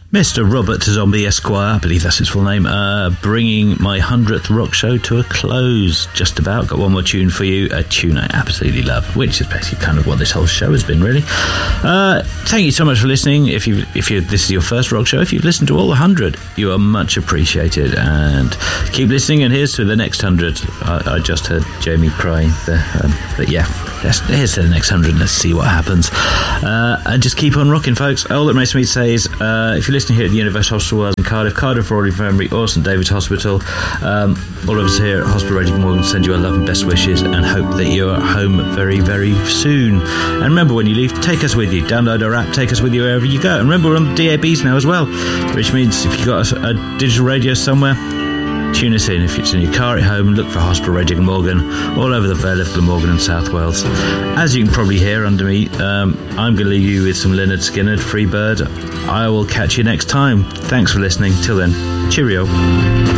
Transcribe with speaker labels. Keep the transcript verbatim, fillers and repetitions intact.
Speaker 1: Mister Robert Zombie Esquire, I believe that's his full name, uh, bringing my hundredth rock show to a close. Just about. Got one more tune for you, a tune I absolutely love, which is basically kind of what this whole show has been, really. Uh, thank you so much for listening. If you, if you, this is your first rock show, if you've listened to all the hundred, you are much appreciated. And keep listening. And here's to the next hundred. I, I just heard Jamie crying there, um, but yeah, let's, here's to the next hundred. Let's see what happens. Uh, and just keep on rocking, folks. All that remains for me to say is, uh, if you're listening here at the University Hospital Wales in Cardiff, Cardiff Royal Infirmary or St David's Hospital, um, all of us here at Hospital Reading Morgan send you our love and best wishes and hope that you're at home very, very soon. And remember, when you leave, take us with you. Download our app, take us with you wherever you go. And remember, we're on D A Bs now as well, which means if you've got a, a digital radio somewhere, tune us in. If it's in your car at home, look for Hospital Radio Glamorgan all over the Vale of Glamorgan and South Wales. As you can probably hear under me, um, I'm going to leave you with some Lynyrd Skynyrd, Free Bird. I will catch you next time. Thanks for listening. Till then, cheerio.